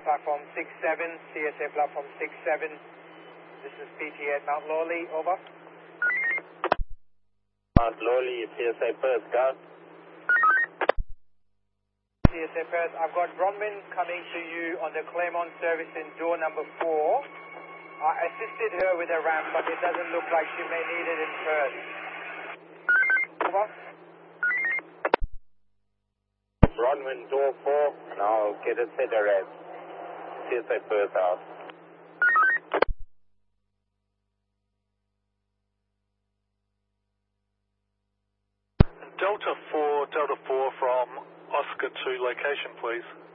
platform 67, CSA platform 67. This is PT at Mount Lawley, over. Mount Lawley, CSA Perth, guard. CSA Perth, I've got Bronwyn coming to you on the Claremont service in door number 4. I assisted her with a ramp, but it doesn't look like she may need it in Perth. Over. Bronwyn, door 4, and I'll get a set of rest. CSA Perth out. Delta 4 from Oscar to location, please.